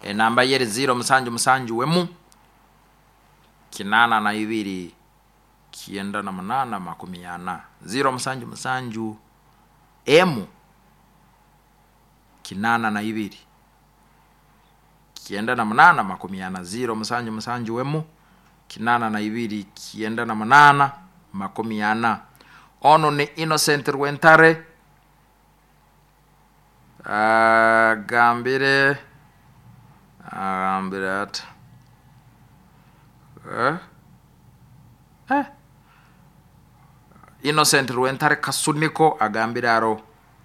Enamba yeri 0 musanju musanju wemu 82 98 0 musanju musanju emu 82 0 musanju musanju wemu 82 98 ono ni Innocent Rwentare gambire at Innocent Rwentare Kasuniko agambire aro.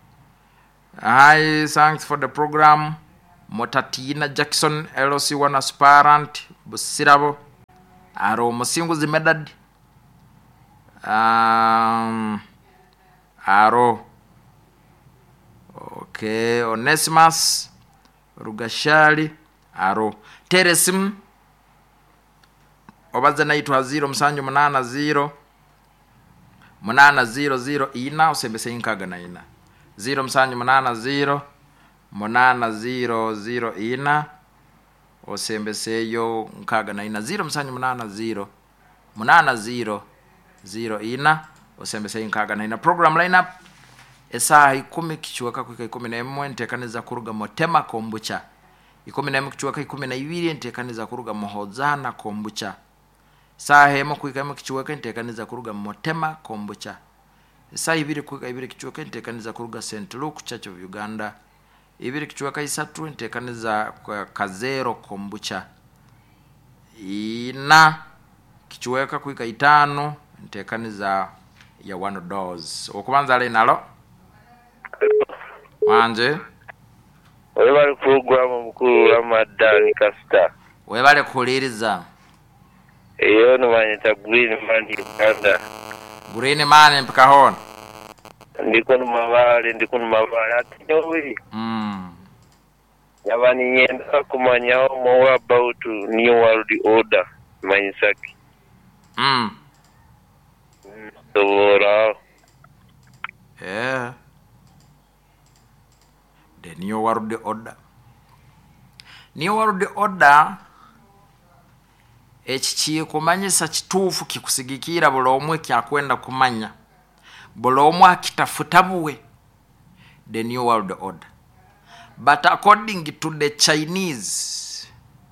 Hi, thanks for the program. Motatina Jackson LOC1 aspirant Busirabo aro musinguzi medad aro. Okay, Onesimus Rugashali aro. Teresim obaza naitwa 0 musanju 80 800 ina usembese inkaga na ina 0 musanju 80 800 ina usembese yo nkaga na ina 0 musanju 80 800 ina usembese inkaga na ina. Program lineup esaha 10 kichuaka kwika 11 ntekaniza kuruga Motema Kombucha 11 kichuaka 12 ntekaniza kuruga Muhozana Kombucha saa hemo kwika kichuaka ntekaniza kuruga Motema Kombucha saa 2 kwika 2 kichuaka ntekaniza kuruga St. Luke Church of Uganda 2 kichuaka 3 ntekaniza Kazero Kombucha ina kichuaka kwika 5 ntekaniza ya One Doors. Okubanza le nalo wanje webale program mukuru Ramadan Kasta webale kuliriza iyo numanyita Green Man Uganda. Green Man mpakahona ndiko numabale ati nyowe yabani nyenda kumanyaho more about New World Order manyisaki yeah. The New World Order. New World Order echichi kumanyisa chitufu kikusigikira bulomwe kyakwenda kumanya bulomwe akitafuta buwe the New World Order. But according to the Chinese,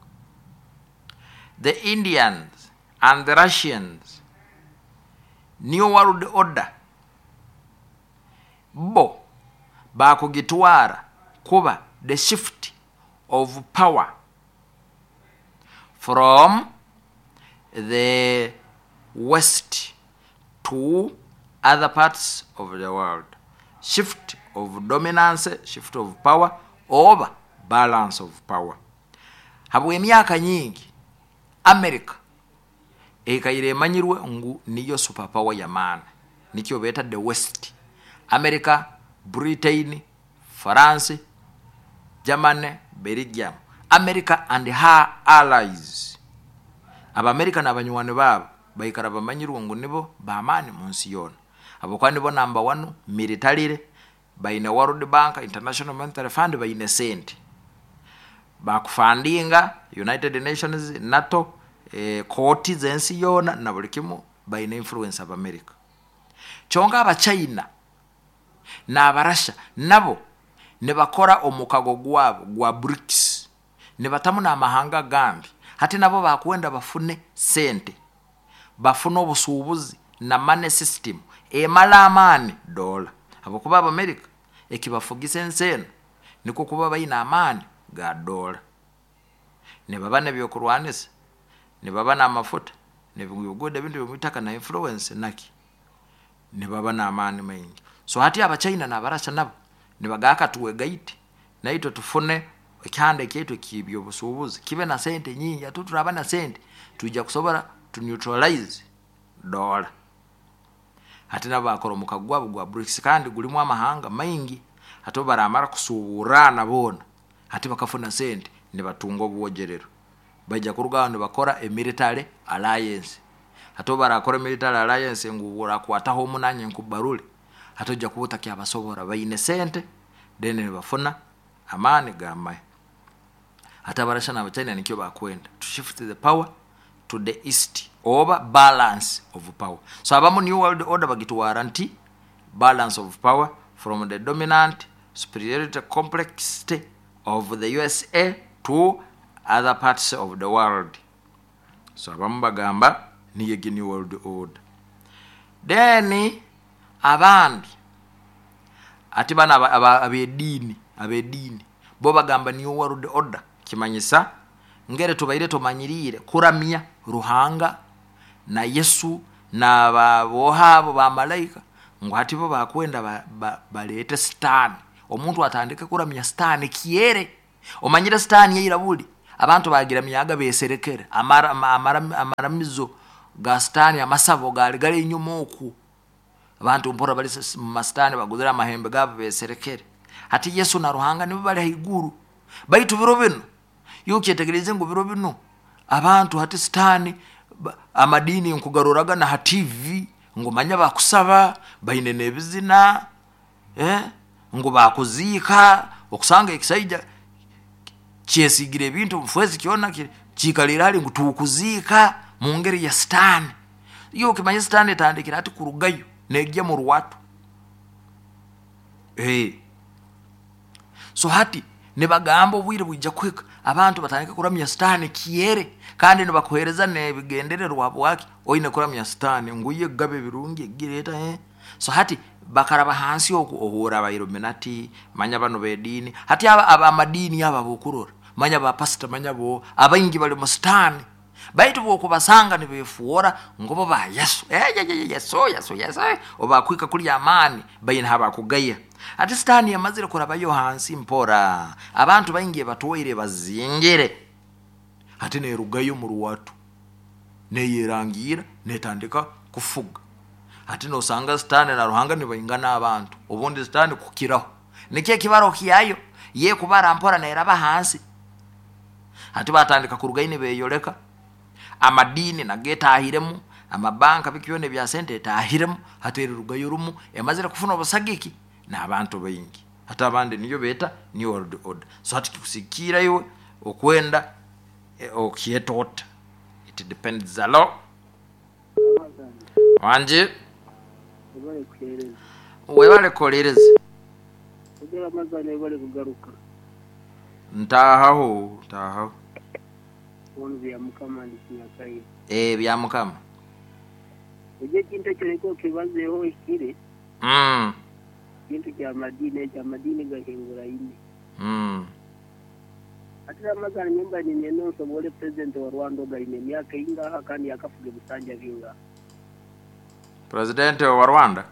the Indians and the Russians, New World Order bo bakugitwara kuba the shift of power from the west to other parts of the world. Shift of dominance, shift of power over balance of power. Habwe myaka nyingi America ekaire manyirwe ngu niyo superpower ya man nikyo beta the west. America, Britain, France, Germany, Belgium. America and her allies. Aba America n'abanywane babo bayikara bamanyirwa ngo nibo bamani munsi yona. Abo kwani bo number 1 militarily bayine World Bank, International Monetary Fund bayine sente. Bakufandinga United Nations, NATO, koti zensi yona na bulikimo bayine influence of America. Chonga aba China na abarasha nabo nebakora omukago gwabo gwa BRICS nebatamu na amahanga gambi hati nabo bakwenda bafune sente bafuna obusubuzi na money system emala amani dola abo kuba America ekibafugisa enseno niko kuba bayina amani ga dola ne babane byokurwanisa ne babana amafuta ne bigugoda bintu bimutaka na influence naki ne babana amani maingi. So hati aba China na barasha nabo nibagaka tuwe gaiti na ito tufune kyande ketu kibyo busubuzi kibe na sente nyingi atu turabana sente tujja kusobora to neutralize dollar. Hati nabo akoro mukagwabo gwa BRICS kandi gulimu amahanga maingi hato baramara kusuburana bona hati bakafuna sente nibatungo bwogerero bajja kuruga ne bakora a military alliance hato barakora military alliance ngubura kwataho umunanye nkubarule hatojja kubuta kyabasobora bayine sente dene bafuna amani gamaye ate abarasha n'abachina nikyo bakwenda to shift the power to the east over balance of power. So abamu new world order bagitwara nti balance of power from the dominant superiority complexity of the USA to other parts of the world. So abamu bagamba niye new world order. Then abandi ati bana abedini bo bagamba new world order kimanyisa ngere tubaire tumanyirire kuramya ruhanga na Yesu na babohabo ba malaika ngo ati bo bakwenda balete stani omuntu atandike kuramya stani kiere omanyira stani yirabuli abantu bagira myaga beserekere amaramizo ga stani amasavo gali inyuma oku abantu mpora bali mastani baguzira amahembe gabo beserekere ati Yesu na ruhanga nibo bali haiguru baitu biro bino yukyetegereze ngo biro bino abantu hati stani amadini nkugaruraga na TV ngo manya bakusaba bayinene bizina ngo bakuzika okusanga ekisaija kyesigire bintu mfwezi kiona kikalira ali ngutukuzika mu ngeri ya stani yo kimanya stani tandikira ati kurugayo negya mu ruwatu so hati ne bagambo bwire bujja kweka abantu batandika kuramya stani kiere kandi ne bakohereza ne bigendererwa bwaki oyine kuramya stani nguye gabe birungi gireta so hati bakaraba hansi okuhura abayiluminati manya bano bedini hati aba amadini aba bokurora manya ba pastor manya bo abayingi bali mu stani baitu bokubasanga ne befuora ngobo ba Yesu Yesu obakwika kuli amani bayina haba kugaya ati stani yamazire kuraba yo hansi mpora abantu bayingiye batuwire bazingire ati ne rugayo mu ruwatu ne yerangira netandika kufuga ati no sanga stani na ruhanga ne bayingana abantu ubundi stani kukiraho nike kibaro kiyayo ye kubara mpora na eraba hansi ati batandika kurugayine beyoleka amadini na geta ahiremu amabanka bikiyone bya sente tahiremu hateri rugayo rumu emazira kufuna obusagiki na abantu bayingi hata abandi niyo beta new world order so hati kusikira yo okwenda okietota it depends a lot wanje webale kolereze ugera mazane bale kugaruka ntaho wonzi ya mukama ndikinakai bya mukama uje kintu kireko kibazeho ikire kintu kya madini gahingura ine atira mazana nyumba ni neno sobole president wa Rwanda gaine myaka inga kandi yakafuge busanja vinga president wa Rwanda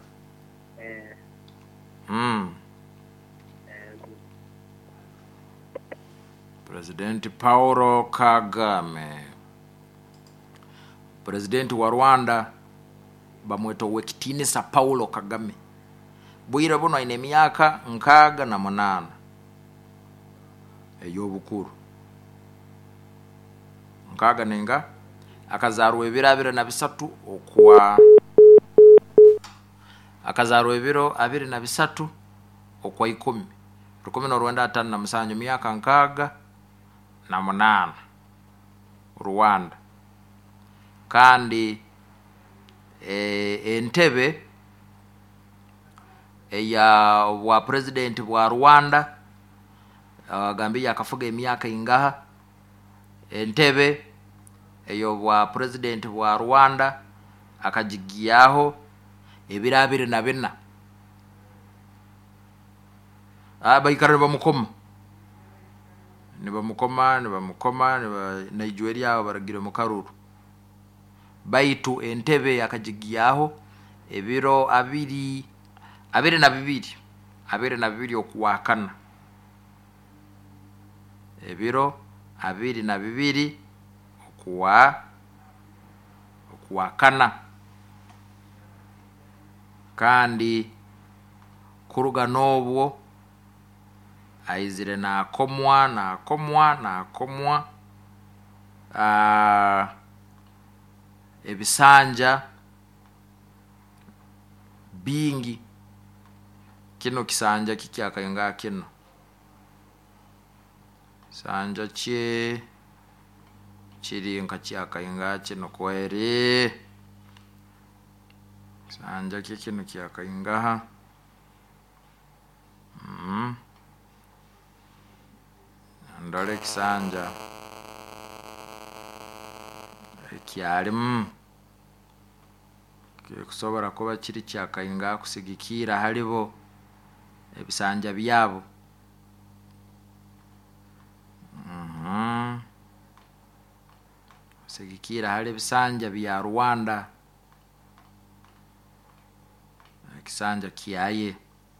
President Paul Kagame president wa Rwanda bamweto wekitini sa Paulo Kagame bwira buno ine myaka 68 eyobukuru nkaga nenga akazarwe birabire na bisatu okwa akazarwe biro 23 okwa 10 rukome no Rwanda atana na musanyo myaka nkaga na 8 Rwanda kandi entebe ya wa president wa Rwanda gambi yakafuga emyaka ingaha entebe eyo wa president wa Rwanda akajigiyaho ebirabire na bina abayikara bamukoma Nigeria baragira mu karuru baitu entebe akajigiyaho ebiro 22 okuwakana ebiro 22 okuwakana kandi kuruga nobwo aizire na komwa ebisanja bingi kino kisanja kikyakayenga kino Sanja kye kiri nka kyakainga kino kweri. Sanja kye kino kyakainga ndole kisanja ekyalimu kusobora kuba kiri kyakainga kusigikira halibo ebisanja byabo. Kusigikira hali ebisanja bya Rwanda ekisanja kiyaye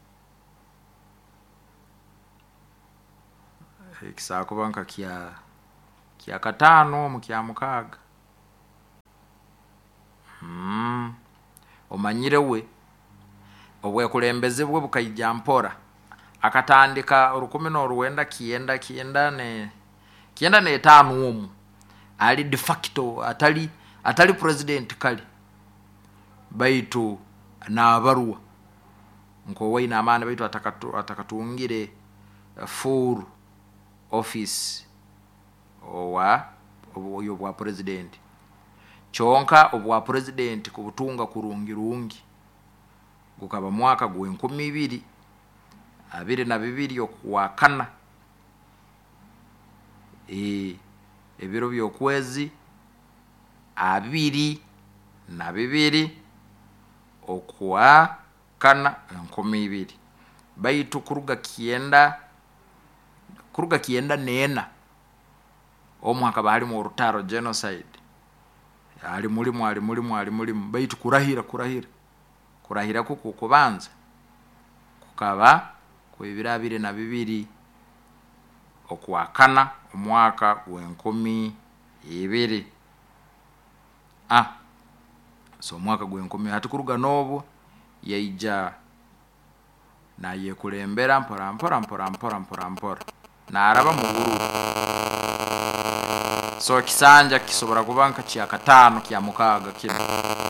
ekisakuba nka kya katano mu kya mukaga. Omanyire we obwekulembeze bwe bukayija mpora akatandika 1995 ali de facto atali president kali baitu na barua nko waina amana baitu atakatungire full office owa oyo bwa president chonka obwa president kubutunga kurungirungi gukaba mwaka gwe 2022 okuwakana ebiro byokwezi 22 okuwakana 20 baitu kuruga kienda nena omwaka bali mu rutaro genocide ali mulimu baitu kurahira kubanza kukaba kwebira 22 okuwakana omwaka gwe 2020 so mwaka gwe 10 hati kuruga nobo yaija na yekulembera mpora na araba mu buru. So kisanja kisobora kubanka kya katano kya mukaga kino